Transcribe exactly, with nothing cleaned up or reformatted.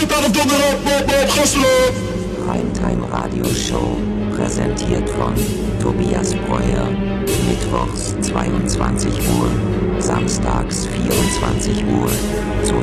Primetime Radio Show, präsentiert von Tobias Breuer. Mittwochs zweiundzwanzig Uhr, samstags vierundzwanzig Uhr. Zu